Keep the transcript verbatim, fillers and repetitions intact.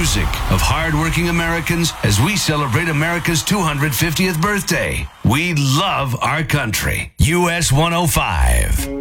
music of hardworking Americans as we celebrate America's two hundred fiftieth birthday. We love our country. U S one oh five.